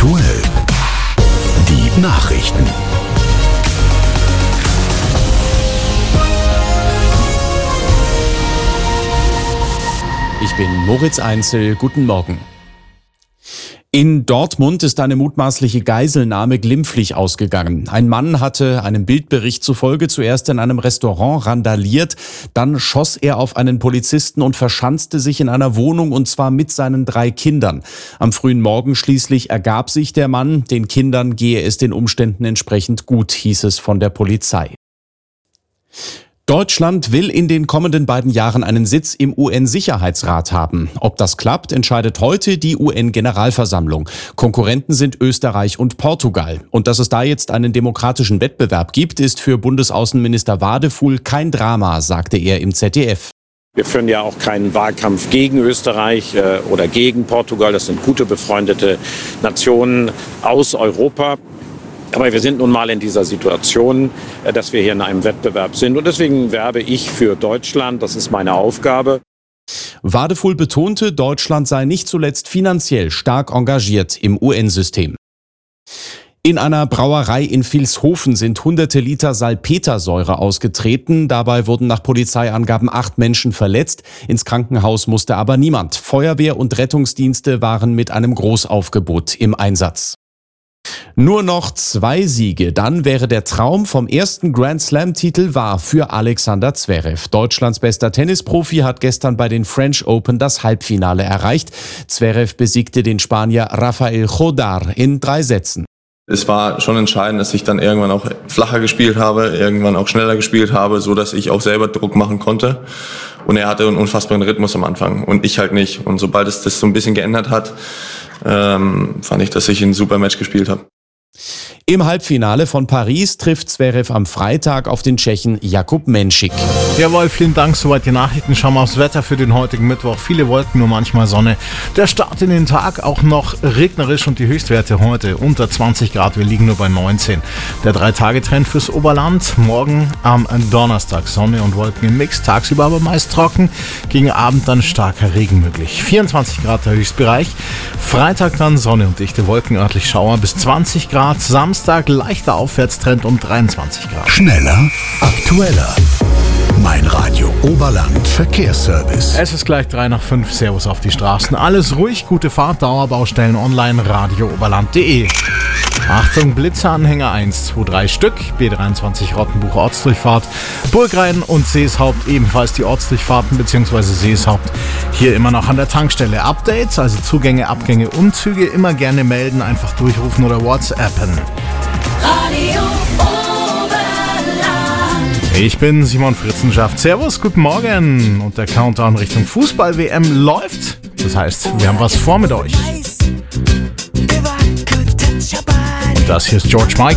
Aktuell. Die Nachrichten. Ich bin Moritz Einzel. Guten Morgen. In Dortmund ist eine mutmaßliche Geiselnahme glimpflich ausgegangen. Ein Mann hatte einem Bildbericht zufolge zuerst in einem Restaurant randaliert, dann schoss er auf einen Polizisten und verschanzte sich in einer Wohnung, und zwar mit seinen 3 Kindern. Am frühen Morgen schließlich ergab sich der Mann. Den Kindern gehe es den Umständen entsprechend gut, hieß es von der Polizei. Deutschland will in den kommenden beiden Jahren einen Sitz im UN-Sicherheitsrat haben. Ob das klappt, entscheidet heute die UN-Generalversammlung. Konkurrenten sind Österreich und Portugal. Und dass es da jetzt einen demokratischen Wettbewerb gibt, ist für Bundesaußenminister Wadefuhl kein Drama, sagte er im ZDF. Wir führen ja auch keinen Wahlkampf gegen Österreich oder gegen Portugal. Das sind gute, befreundete Nationen aus Europa. Aber wir sind nun mal in dieser Situation, dass wir hier in einem Wettbewerb sind. Und deswegen werbe ich für Deutschland. Das ist meine Aufgabe. Wadefuhl betonte, Deutschland sei nicht zuletzt finanziell stark engagiert im UN-System. In einer Brauerei in Vilshofen sind hunderte Liter Salpetersäure ausgetreten. Dabei wurden nach Polizeiangaben 8 Menschen verletzt. Ins Krankenhaus musste aber niemand. Feuerwehr und Rettungsdienste waren mit einem Großaufgebot im Einsatz. Nur noch 2 Siege, dann wäre der Traum vom ersten Grand-Slam-Titel wahr für Alexander Zverev. Deutschlands bester Tennisprofi hat gestern bei den French Open das Halbfinale erreicht. Zverev besiegte den Spanier Rafael Jodar in 3 Sätzen. Es war schon entscheidend, dass ich dann irgendwann auch flacher gespielt habe, irgendwann auch schneller gespielt habe, so dass ich auch selber Druck machen konnte. Und er hatte einen unfassbaren Rhythmus am Anfang und ich halt nicht. Und sobald es das so ein bisschen geändert hat, fand ich, dass ich ein super Match gespielt habe. Im Halbfinale von Paris trifft Zverev am Freitag auf den Tschechen Jakub Menšík. Jawohl, vielen Dank. Soweit die Nachrichten. Schauen wir aufs Wetter für den heutigen Mittwoch. Viele Wolken, nur manchmal Sonne. Der Start in den Tag auch noch regnerisch und die Höchstwerte heute unter 20 Grad. Wir liegen nur bei 19. Der 3-Tage-Trend fürs Oberland. Morgen am Donnerstag Sonne und Wolken im Mix. Tagsüber aber meist trocken. Gegen Abend dann starker Regen möglich. 24 Grad der Höchstbereich. Freitag dann Sonne und dichte Wolken, örtlich Schauer bis 20 Grad. Samstag leichter Aufwärtstrend um 23 Grad. Schneller, aktueller. Mein Radio Oberland Verkehrsservice. Es ist gleich 3 nach 5. Servus auf die Straßen. Alles ruhig, gute Fahrt, Dauerbaustellen online, radiooberland.de. Achtung, Blitzeranhänger 1, 2, 3 Stück. B23 Rottenbuch Ortsdurchfahrt. Burgrhein und Seeshaupt ebenfalls die Ortsdurchfahrten bzw. Seeshaupt hier immer noch an der Tankstelle. Updates, also Zugänge, Abgänge, Umzüge immer gerne melden, einfach durchrufen oder WhatsAppen. Radio Oberland. Ich bin Simon Fritzenschaft. Servus, guten Morgen. Und der Countdown Richtung Fußball-WM läuft. Das heißt, wir haben was vor mit euch. Das hier ist George Michael.